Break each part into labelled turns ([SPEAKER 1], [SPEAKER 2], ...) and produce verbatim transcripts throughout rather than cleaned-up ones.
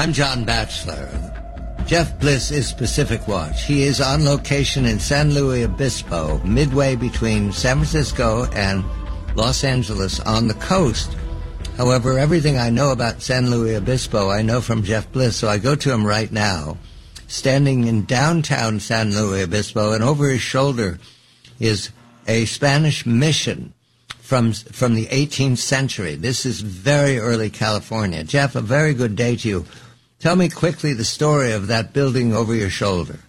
[SPEAKER 1] I'm John Batchelor. Jeff Bliss is Pacific Watch. He is on location in San Luis Obispo, midway between San Francisco and Los Angeles on the coast. However, everything I know about San Luis Obispo, I know from Jeff Bliss, so I go to him right now, standing in downtown San Luis Obispo, and over his shoulder is a Spanish mission from from the eighteenth century. This is very early California. Jeff, a very good day to you. Tell me quickly the story of that building over your shoulder.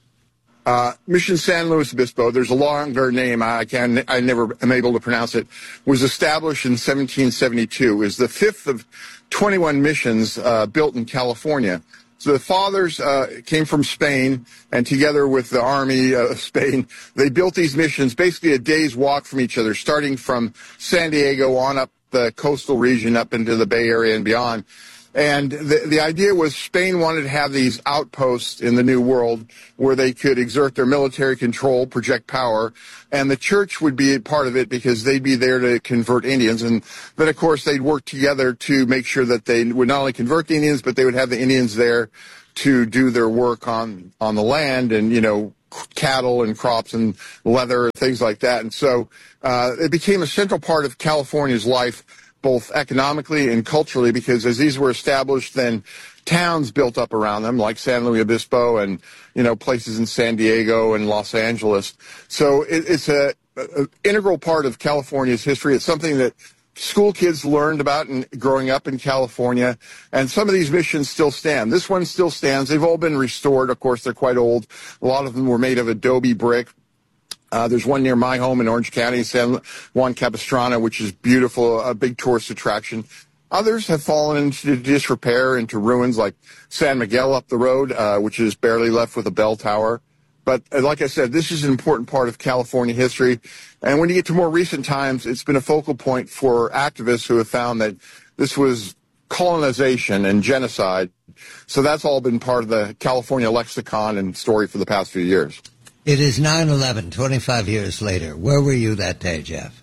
[SPEAKER 2] Uh, Mission San Luis Obispo, there's a longer name, I can I never am able to pronounce it, was established in seventeen seventy-two. It was the fifth of twenty-one missions uh, built in California. So the fathers uh, came from Spain, and together with the army of Spain, they built these missions basically a day's walk from each other, starting from San Diego on up the coastal region, up into the Bay Area and beyond. And the, the idea was Spain wanted to have these outposts in the New World where they could exert their military control, project power, and the church would be a part of it because they'd be there to convert Indians. And then, of course, they'd work together to make sure that they would not only convert the Indians, but they would have the Indians there to do their work on, on the land and, you know, cattle and crops and leather and things like that. And so uh, it became a central part of California's life, both economically and culturally, because as these were established, then towns built up around them, like San Luis Obispo and, you know, places in San Diego and Los Angeles. So it, it's a, a integral part of California's history. It's something that school kids learned about in, growing up in California, and some of these missions still stand. This one still stands. They've all been restored. Of course, they're quite old. A lot of them were made of adobe brick. Uh, there's one near my home in Orange County, San Juan Capistrano, which is beautiful, a big tourist attraction. Others have fallen into disrepair, into ruins, like San Miguel up the road, uh, which is barely left with a bell tower. But uh, like I said, this is an important part of California history. And when you get to more recent times, it's been a focal point for activists who have found that this was colonization and genocide. So that's all been part of the California lexicon and story for the past few years.
[SPEAKER 1] It is nine eleven, twenty-five years later. Where were you that day, Jeff?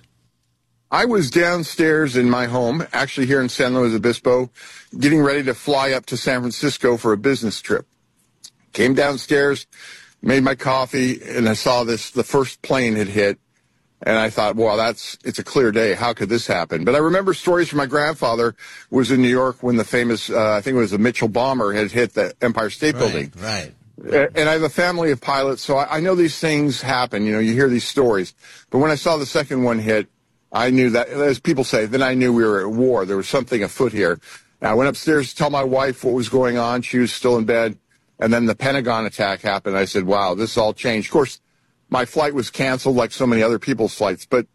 [SPEAKER 2] I was downstairs in my home, actually here in San Luis Obispo, getting ready to fly up to San Francisco for a business trip. Came downstairs, made my coffee, and I saw this, the first plane had hit. And I thought, wow, that's, it's a clear day. How could this happen? But I remember stories from my grandfather who was in New York when the famous, uh, I think it was a Mitchell bomber had hit the Empire State
[SPEAKER 1] right,
[SPEAKER 2] Building.
[SPEAKER 1] Right.
[SPEAKER 2] And I have a family of pilots, so I know these things happen. You know, you hear these stories. But when I saw the second one hit, I knew that, as people say, then I knew we were at war. There was something afoot here. And I went upstairs to tell my wife what was going on. She was still in bed. And then the Pentagon attack happened. I said, wow, this all changed. Of course, my flight was canceled like so many other people's flights. But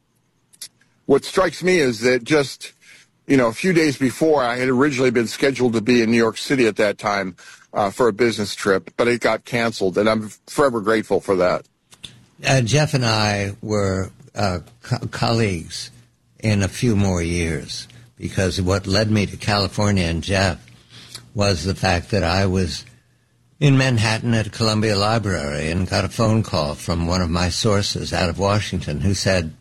[SPEAKER 2] what strikes me is that just, you know, a few days before, I had originally been scheduled to be in New York City at that time uh, for a business trip, but it got canceled, and I'm forever grateful for that.
[SPEAKER 1] Uh, Jeff and I were uh, co- colleagues in a few more years, because what led me to California and Jeff was the fact that I was in Manhattan at Columbia Library and got a phone call from one of my sources out of Washington who said,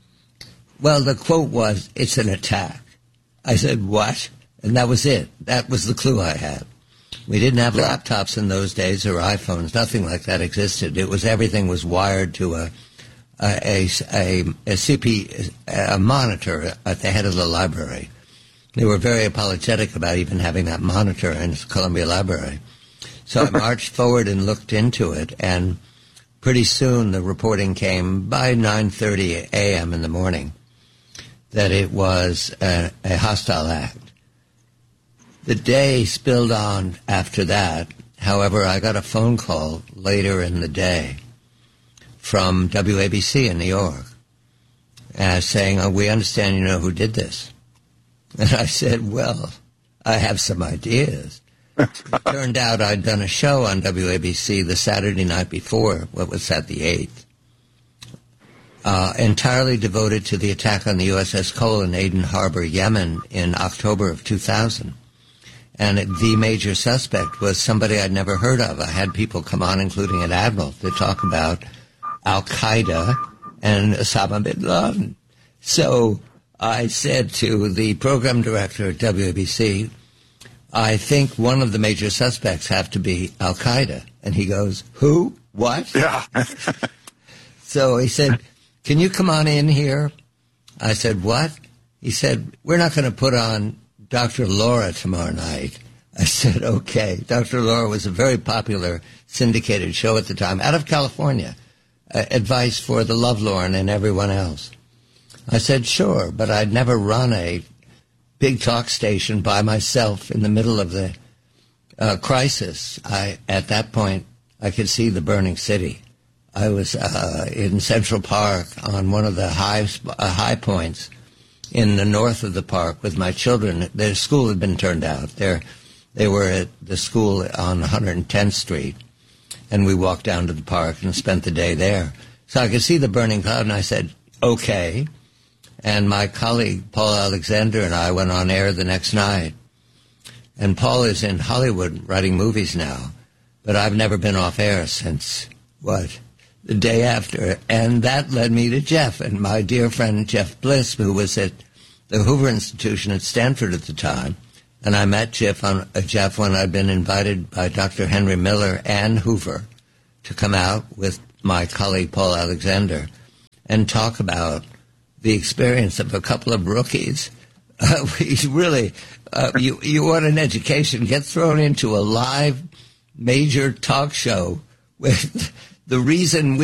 [SPEAKER 1] well, the quote was, "It's an attack." I said, what? And that was it. That was the clue I had. We didn't have laptops in those days or iPhones. Nothing like that existed. It was, everything was wired to a a, a, a C P, a monitor at the head of the library. They were very apologetic about even having that monitor in Columbia Library. So I marched forward and looked into it, and pretty soon the reporting came by nine thirty a.m. in the morning that it was a, a hostile act. The day spilled on after that. However, I got a phone call later in the day from W A B C in New York uh, saying, oh, we understand you know who did this. And I said, well, I have some ideas. It turned out I'd done a show on W A B C the Saturday night before, what was that, the eighth, uh, entirely devoted to the attack on the U S S Cole in Aden Harbor, Yemen in October of two thousand. And it, the major suspect was somebody I'd never heard of. I had people come on, including an admiral, to talk about Al-Qaeda and Osama bin Laden. So I said to the program director at W A B C, I think one of the major suspects have to be Al-Qaeda. And he goes, who? What?
[SPEAKER 2] Yeah.
[SPEAKER 1] So he said, can you come on in here? I said, what? He said, we're not going to put on Doctor Laura tomorrow night. I said, okay. Doctor Laura was a very popular syndicated show at the time, out of California. Uh, advice for the Lovelorn and everyone else. I said, sure, but I'd never run a big talk station by myself in the middle of the uh, crisis. I, at that point, I could see the burning city. I was uh, in Central Park on one of the high, uh, high points in the north of the park with my children. Their school had been turned out. They're, they were at the school on one hundred tenth Street. And we walked down to the park and spent the day there. So I could see the burning cloud, and I said, okay. And my colleague, Paul Alexander, and I went on air the next night. And Paul is in Hollywood writing movies now. But I've never been off air since, what, the day after. And that led me to Jeff and my dear friend Jeff Bliss, who was at the Hoover Institution at Stanford at the time. And I met Jeff, on, uh, Jeff when I'd been invited by Doctor Henry Miller and Hoover to come out with my colleague Paul Alexander and talk about the experience of a couple of rookies. Uh, we really, uh, you, you want an education, get thrown into a live major talk show with the reason we